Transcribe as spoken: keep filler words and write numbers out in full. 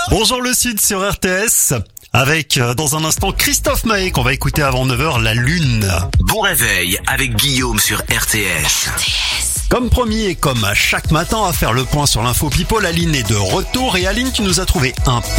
Bonjour le Sud sur R T S. Avec, euh, dans un instant, Christophe Maé qu'on va écouter avant neuf heures, La Lune. Bon réveil avec Guillaume sur R T S. R T S. Comme promis et comme à chaque matin à faire le point sur l'info People, Aline est de retour. Et Aline, tu nous as trouvé un